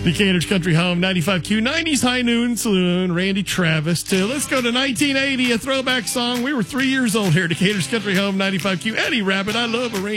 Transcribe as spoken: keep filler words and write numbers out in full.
Decatur's Country Home, ninety-five Q, nineties High Noon Saloon, Randy Travis. To, let's go to nineteen eighty, a throwback song. We were three years old here. Decatur's Country Home, ninety-five Q, Eddie Rabbit, I Love a Rain.